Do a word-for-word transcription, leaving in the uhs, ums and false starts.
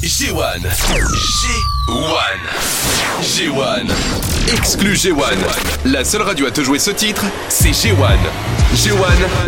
G un. G un. G un. Exclu G un. La seule radio à te jouer ce titre, c'est G un. G un.